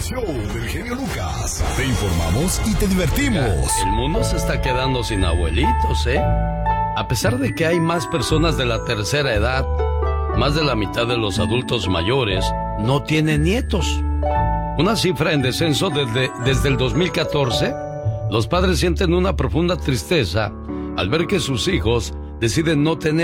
show del genio Lucas. Te informamos y te divertimos. El mundo se está quedando sin abuelitos, ¿eh? A pesar de que hay más personas de la tercera edad, más de la mitad de los adultos mayores no tienen nietos. Una cifra en descenso desde el 2014. Los padres sienten una profunda tristeza al ver que sus hijos deciden no tener